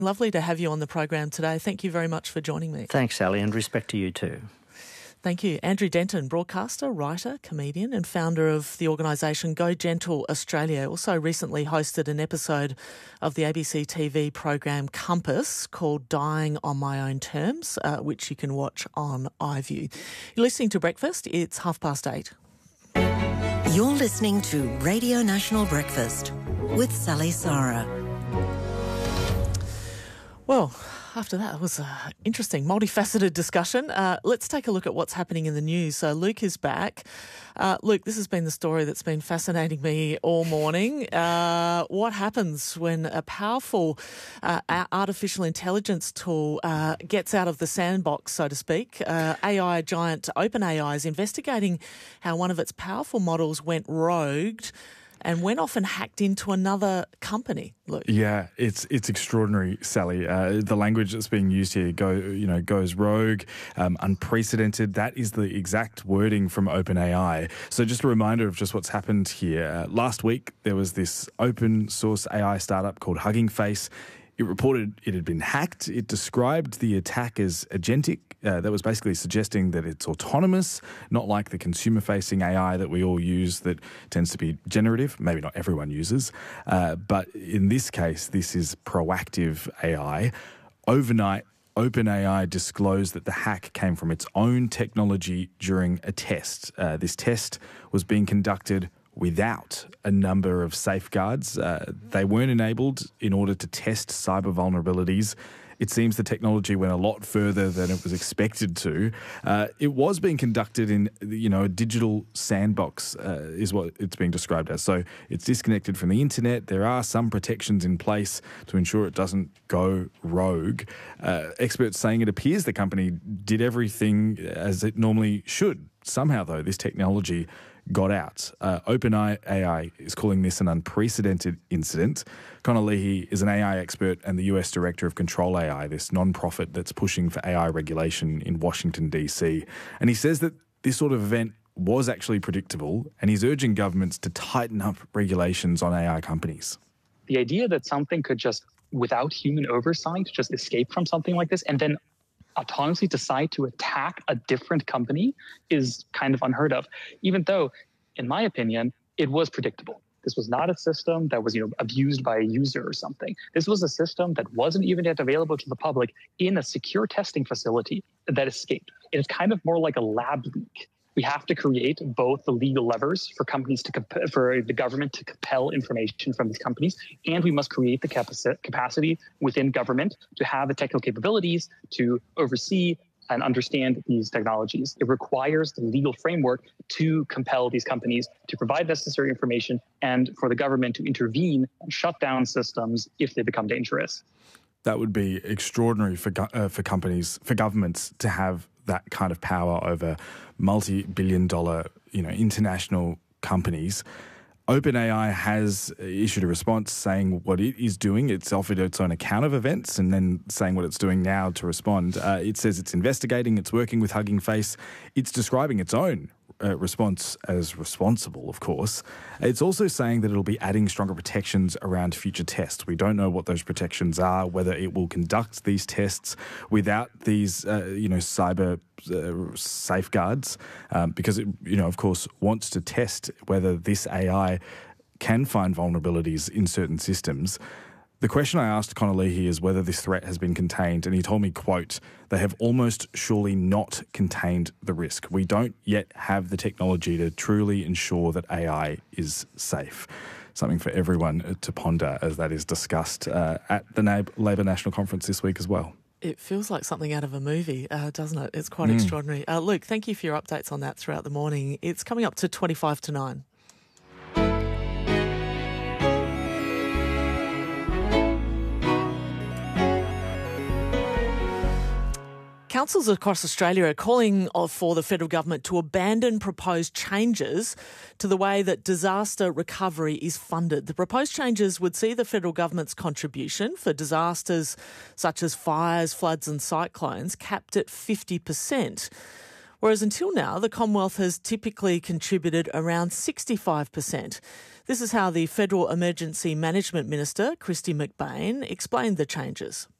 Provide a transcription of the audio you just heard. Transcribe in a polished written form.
Lovely to have you on the program today. Thank you very much for joining me. Thanks, Sally, and respect to you too. Thank you. Andrew Denton, broadcaster, writer, comedian and founder of the organisation Go Gentle Australia, also recently hosted an episode of the ABC TV program Compass called Dying on My Own Terms, which you can watch on iView. You're listening to Breakfast. It's 8:30. You're listening to Radio National Breakfast with Sally Sarah. Well, after that, it was an interesting, multifaceted discussion. Let's take a look at what's happening in the news. So Luke is back. Luke, this has been the story that's been fascinating me all morning. What happens when a powerful artificial intelligence tool gets out of the sandbox, so to speak? AI giant OpenAI is investigating how one of its powerful models went rogue and went off and hacked into another company. Luke. Yeah, it's extraordinary, Sally. The language that's being used here goes rogue, unprecedented. That is the exact wording from OpenAI. So just a reminder of just what's happened here. Last week, there was this open source AI startup called Hugging Face. It reported it had been hacked. It described the attack as agentic. That was basically suggesting that it's autonomous, not like the consumer-facing AI that we all use that tends to be generative. Maybe not everyone uses. But in this case, this is proactive AI. Overnight, OpenAI disclosed that the hack came from its own technology during a test. This test was being conducted without a number of safeguards. They weren't enabled in order to test cyber vulnerabilities. It seems the technology went a lot further than it was expected to. It was being conducted in, a digital sandbox is what it's being described as. So it's disconnected from the internet. There are some protections in place to ensure it doesn't go rogue. Experts saying it appears the company did everything as it normally should. Somehow, though, this technology got out. OpenAI is calling this an unprecedented incident. Connor Leahy is an AI expert and the US Director of Control AI, this non-profit that's pushing for AI regulation in Washington, D.C. And he says that this sort of event was actually predictable, and he's urging governments to tighten up regulations on AI companies. The idea that something could just, without human oversight, just escape from something like this and then autonomously decide to attack a different company is kind of unheard of, even though, in my opinion, it was predictable. This was not a system that was, abused by a user or something. This was a system that wasn't even yet available to the public in a secure testing facility that escaped. It is kind of more like a lab leak. We have to create both the legal levers for companies for the government to compel information from these companies, and we must create the capacity within government to have the technical capabilities to oversee and understand these technologies. It requires the legal framework to compel these companies to provide necessary information and for the government to intervene and shut down systems if they become dangerous. That would be extraordinary for companies, for governments to have that kind of power over multi-billion-dollar, international companies. OpenAI has issued a response saying what it is doing. It's offered its own account of events and then saying what it's doing now to respond. It says it's investigating, it's working with Hugging Face. It's describing its own response as responsible, of course. It's also saying that it'll be adding stronger protections around future tests. We don't know what those protections are, whether it will conduct these tests without these, cyber safeguards, because it, of course, wants to test whether this AI can find vulnerabilities in certain systems. The question I asked Connor Leahy is whether this threat has been contained, and he told me, quote, "They have almost surely not contained the risk. We don't yet have the technology to truly ensure that AI is safe." Something for everyone to ponder as that is discussed at the Labor National Conference this week as well. It feels like something out of a movie, doesn't it? It's quite extraordinary. Luke, thank you for your updates on that throughout the morning. It's coming up to 25 to 9. Councils across Australia are calling for the federal government to abandon proposed changes to the way that disaster recovery is funded. The proposed changes would see the federal government's contribution for disasters such as fires, floods and cyclones capped at 50%. whereas until now, the Commonwealth has typically contributed around 65%. This is how the Federal Emergency Management Minister, Kristy McBain, explained the changes.